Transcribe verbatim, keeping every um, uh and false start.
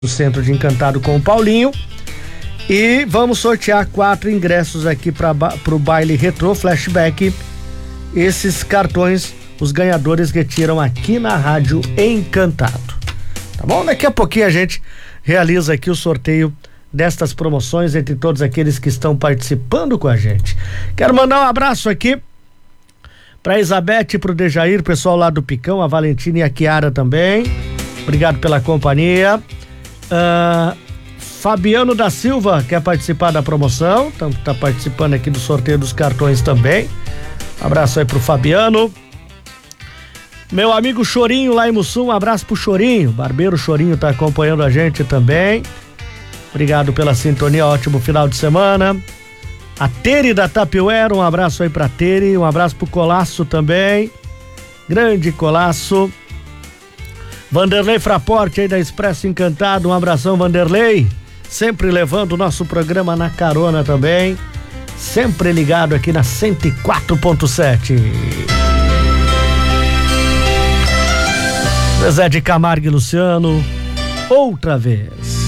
do Centro de Encantado com o Paulinho. E vamos sortear quatro ingressos aqui para o baile Retrô Flashback. Esses cartões os ganhadores retiram aqui na Rádio Encantado. Tá bom? Daqui a pouquinho a gente realiza aqui o sorteio destas promoções entre todos aqueles que estão participando com a gente. Quero mandar um abraço aqui para Isabete e pro Dejair, pessoal lá do Picão, a Valentina e a Kiara também. Obrigado pela companhia. Uh, Fabiano da Silva quer participar da promoção, tá, tá participando aqui do sorteio dos cartões também. Um abraço aí pro Fabiano. Meu amigo Chorinho lá em Mussum, um abraço pro Chorinho. Barbeiro Chorinho tá acompanhando a gente também. Obrigado pela sintonia, ótimo final de semana. A Tere da Tapeuera, um abraço aí pra Tere, um abraço pro Colasso também. Grande Colasso. Vanderlei Fraporte aí da Expresso Encantado, um abração, Vanderlei. Sempre levando o nosso programa na carona também. Sempre ligado aqui na cento e quatro ponto sete. Zé de Camargo e Luciano, outra vez.